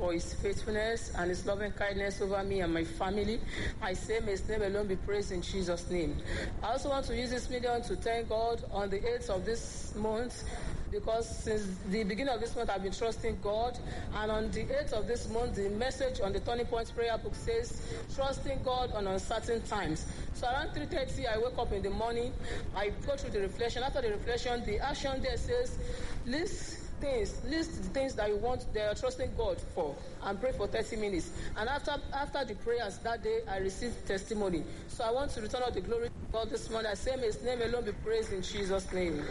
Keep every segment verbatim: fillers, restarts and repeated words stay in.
for his faithfulness and his loving kindness over me and my family. I say may his name alone be praised in Jesus' name. I also want to use this medium to thank God on the eighth of this month, because since the beginning of this month, I've been trusting God. And on the eighth of this month, the message on the Turning Point prayer book says, trusting God on uncertain times. So around three thirty, I wake up in the morning. I go through the reflection. After the reflection, the action there says, list things, list the things that you want, that you're trusting God for, and pray for thirty minutes. And after after the prayers that day, I received testimony. So I want to return all the glory to God this morning. I say, may his name alone be praised in Jesus' name.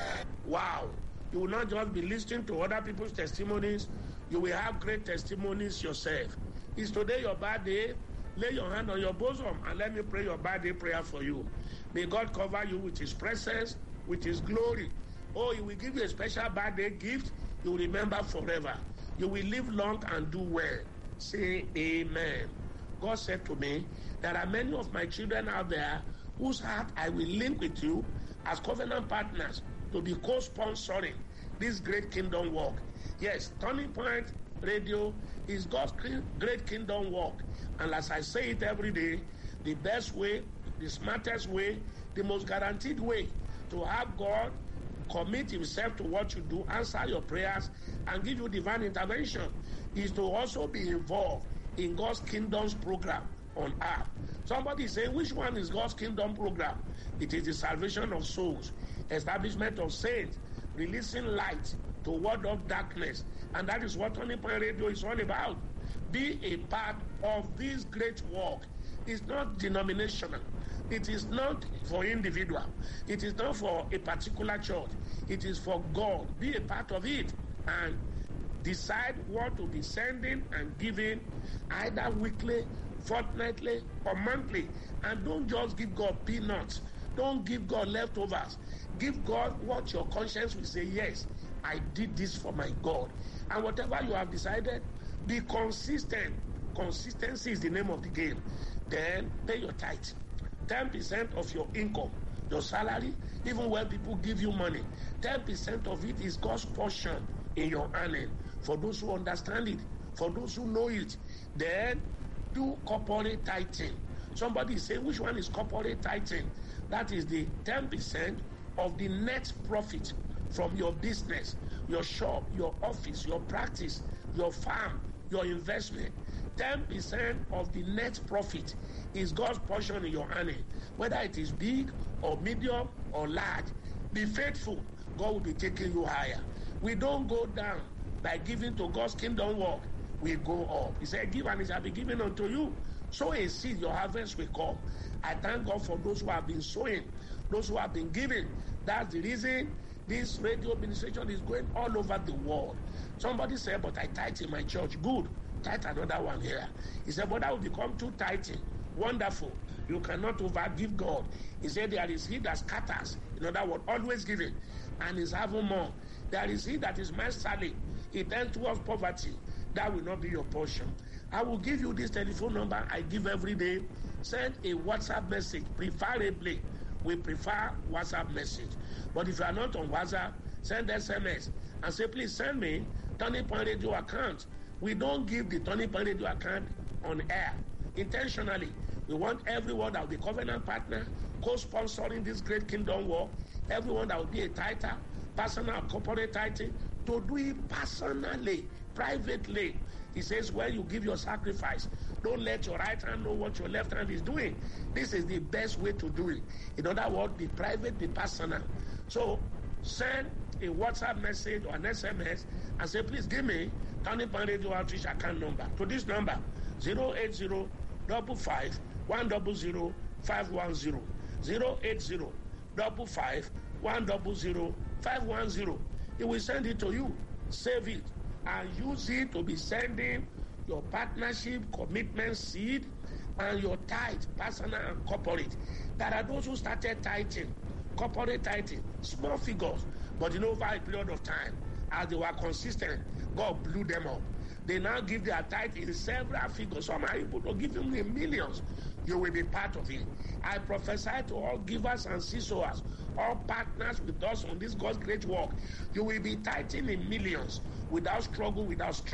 Wow. You will not just be listening to other people's testimonies. You will have great testimonies yourself. Is today your bad day? Lay your hand on your bosom and let me pray your bad day prayer for you. May God cover you with his presence, with his glory. Oh, he will give you a special bad day gift you will remember forever. You will live long and do well. Say amen. God said to me, there are many of my children out there whose heart I will link with you as covenant partners to be co-sponsoring this great kingdom work. Yes, Turning Point Radio is God's great kingdom work. And as I say it every day, the best way, the smartest way, the most guaranteed way to have God commit himself to what you do, answer your prayers, and give you divine intervention is to also be involved in God's kingdom's program on earth. Somebody is saying, which one is God's kingdom program? It is the salvation of souls, establishment of saints, releasing light to ward off darkness. And that is what Turning Point Radio is all about. Be a part of this great work. It's not denominational. It is not for individual. It is not for a particular church. It is for God. Be a part of it and decide what to be sending and giving, either weekly, fortnightly, or monthly. And don't just give God peanuts. Don't give God leftovers. Give God what your conscience will say, yes, I did this for my God. And whatever you have decided, be consistent. Consistency is the name of the game. Then pay your tithe. ten percent of your income, your salary, even when people give you money, ten percent of it is God's portion in your earning. For those who understand it, for those who know it, then do corporate tithing. Somebody is saying, which one is corporate tithing? That is the ten percent of the net profit from your business, your shop, your office, your practice, your farm, your investment. ten percent of the net profit is God's portion in your earning. Whether it is big or medium or large, be faithful. God will be taking you higher. We don't go down by giving to God's kingdom work. We go up. He said, give and it shall be given unto you. Sow a seed, your harvest will come. I thank God for those who have been sowing, those who have been giving. That's the reason this radio administration is going all over the world. Somebody said, but I tithe in my church. Good. Tithe another one here. He said, but that will become too tithing. Wonderful. You cannot overgive God. He said, there is he that scatters. In other words, always giving, and is having more. There is he that is masterly. He tends towards poverty. That will not be your portion. I will give you this telephone number I give every day. Send a WhatsApp message. Preferably, we prefer WhatsApp message. But if you are not on WhatsApp, send S M S and say, please send me Turning Point Radio account. We don't give the Turning Point Radio account on air intentionally. We want everyone that will be covenant partner, co-sponsoring this great kingdom work, everyone that will be a tither, personal corporate tithing, to do it personally, privately. He says, when you give your sacrifice, don't let your right hand know what your left hand is doing. This is the best way to do it. In other words, be private, be personal. So send a WhatsApp message or an S M S and say, please give me Turning Point Radio Outreach account number. To this number, zero eight zero, five five, one zero zero, five one zero. zero eight zero, five five, one zero zero, five one zero. He will send it to you. Save it and use it to be sending your partnership, commitment seed, and your tithe, personal and corporate. There are those who started tithing, corporate tithing, small figures, but you know, over a period of time, as they were consistent, God blew them up. They now give their tithe in several figures. Some are able to give them in millions. You will be part of it. I prophesy to all givers and seesawers, all partners with us on this God's great work. You will be tithing in millions without struggle, without stress.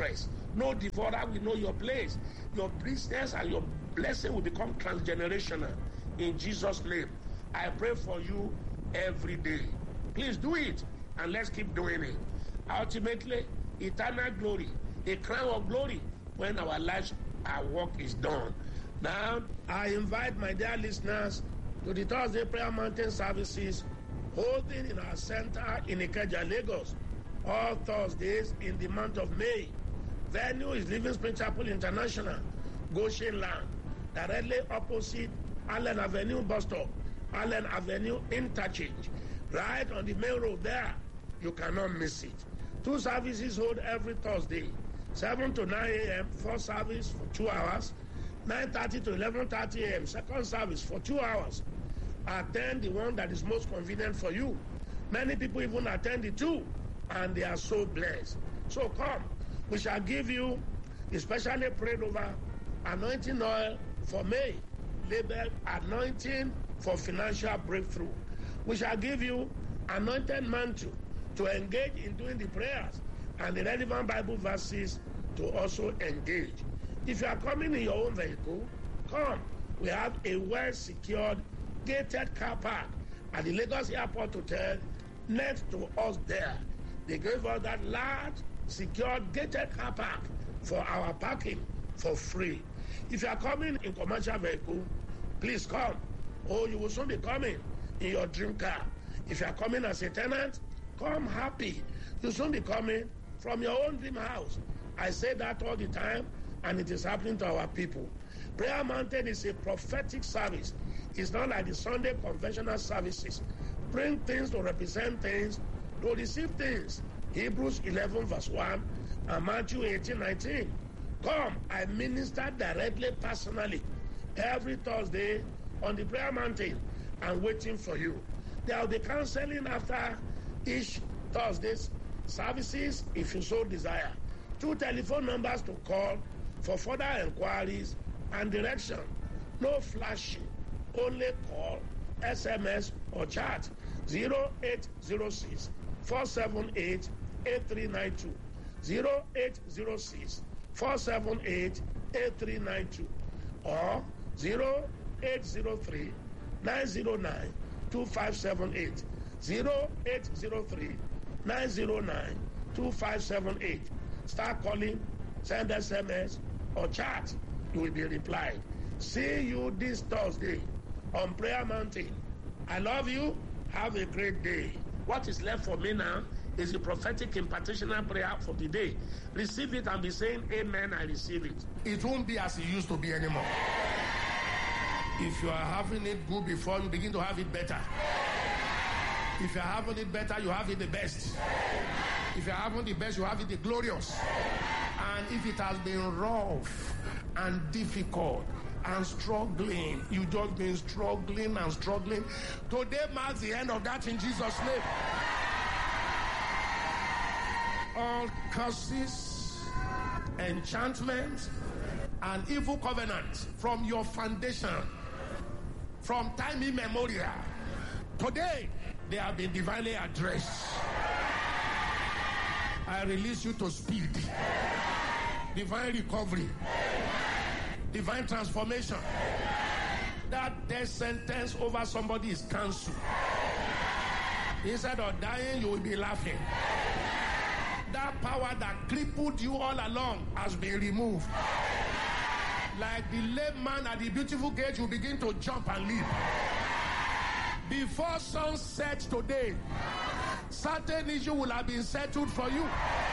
No devourer will know your place. Your business and your blessing will become transgenerational. In Jesus' name, I pray for you every day. Please do it, and let's keep doing it. Ultimately, eternal glory, a crown of glory when our lives, our work is done. Now, I invite my dear listeners to the Thursday Prayer Mountain services holding in our center in Ikeja, Lagos, all Thursdays in the month of May. Venue is Living Spring Chapel International, Goshen Land, directly opposite Allen Avenue bus stop, Allen Avenue interchange, right on the main road there. You cannot miss it. Two services hold every Thursday, seven to nine a.m., first service for two hours, nine thirty to eleven thirty a.m., second service for two hours. Attend the one that is most convenient for you. Many people even attend the two, and they are so blessed. So come, we shall give you the specially prayed over anointing oil for May, labeled anointing for financial breakthrough. We shall give you anointed mantle to engage in doing the prayers and the relevant Bible verses to also engage. If you are coming in your own vehicle, come. We have a well-secured gated car park at the Lagos Airport Hotel next to us there. They gave us that large, secured gated car park for our parking for free. If you are coming in commercial vehicle, please come. Or you will soon be coming in your dream car. If you are coming as a tenant, come happy. You'll soon be coming from your own dream house. I say that all the time, and it is happening to our people. Prayer Mountain is a prophetic service. It's not like the Sunday conventional services. Bring things to represent things, to receive things. Hebrews eleven verse one and Matthew eighteen nineteen. Come, I minister directly, personally, every Thursday on the Prayer Mountain. I'm waiting for you. There will be counseling after each Thursday's services if you so desire. Two telephone numbers to call for further inquiries and direction. No flashing, only call, S M S or chat zero eight zero six, four seven eight, eight three nine two, zero eight zero six, four seven eight, eight three nine two or zero eight zero three, nine zero nine, two five seven eight, zero eight zero three, nine zero nine, two five seven eight. Start calling, send S M S or chat. You will be replied. See you this Thursday on Prayer Mountain. I love you. Have a great day. What is left for me now is the prophetic impartational prayer for the day. Receive it and be saying, amen, I receive it. It won't be as it used to be anymore. If you are having it good before, you begin to have it better. If you are having it better, you have it the best. If you are having the best, you have it the glorious. And if it has been rough and difficult and struggling, you just been struggling and struggling, today marks the end of that in Jesus' name. All curses, enchantments, and evil covenants from your foundation, from time immemorial, today they have been divinely addressed. I release you to speed, divine recovery, divine transformation. That death sentence over somebody is cancelled. Instead of dying, you will be laughing. That power that crippled you all along has been removed. Like the lame man at the beautiful gate, you begin to jump and leap. Before sunset today, certain issue will have been settled for you.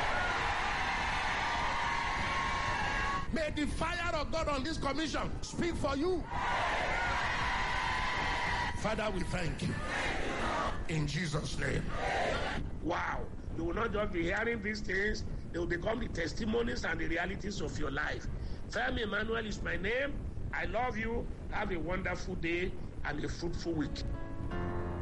May the fire of God on this commission speak for you. Father, we thank you. In Jesus' name. Wow. You will not just be hearing these things, they will become the testimonies and the realities of your life. Femi Emmanuel is my name. I love you. Have a wonderful day and a fruitful week.